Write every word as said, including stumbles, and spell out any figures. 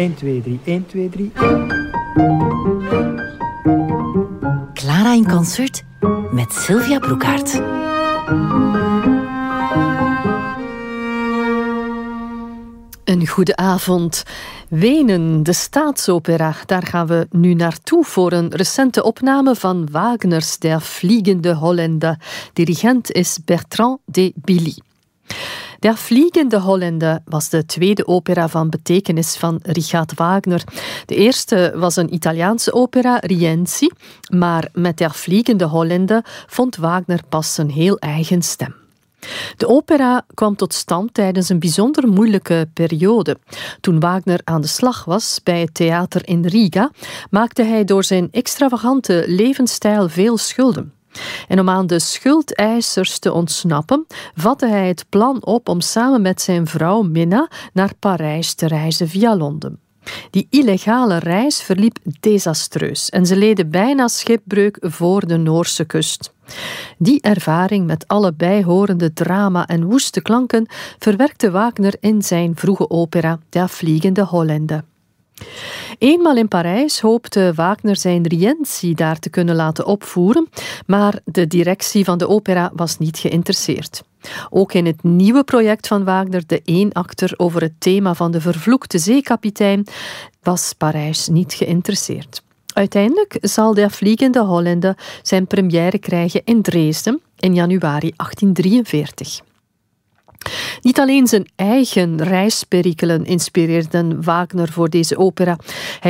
één, twee, drie, één, twee, drie. Clara in concert met Sylvia Broekhaert. Een goede avond. Wenen, de staatsopera, daar gaan we nu naartoe voor een recente opname van Wagners Der Fliegende Hollander. Dirigent is Bertrand de Billy. Der Fliegende Hollander was de tweede opera van betekenis van Richard Wagner. De eerste was een Italiaanse opera, Rienzi, maar met Der Fliegende Hollander vond Wagner pas zijn heel eigen stem. De opera kwam tot stand tijdens een bijzonder moeilijke periode. Toen Wagner aan de slag was bij het theater in Riga, maakte hij door zijn extravagante levensstijl veel schulden. En om aan de schuldeisers te ontsnappen, vatte hij het plan op om samen met zijn vrouw Minna naar Parijs te reizen via Londen. Die illegale reis verliep desastreus en ze leden bijna schipbreuk voor de Noorse kust. Die ervaring met alle bijhorende drama en woeste klanken verwerkte Wagner in zijn vroege opera Der Fliegende Hollander. Eenmaal in Parijs hoopte Wagner zijn Rienzi daar te kunnen laten opvoeren, maar de directie van de opera was niet geïnteresseerd. Ook in het nieuwe project van Wagner, de eenakter over het thema van de vervloekte zeekapitein, was Parijs niet geïnteresseerd. Uiteindelijk zal Der Fliegende Hollander zijn première krijgen in Dresden in januari achttien drieënveertig. Niet alleen zijn eigen reisperikelen inspireerden Wagner voor deze opera. Hij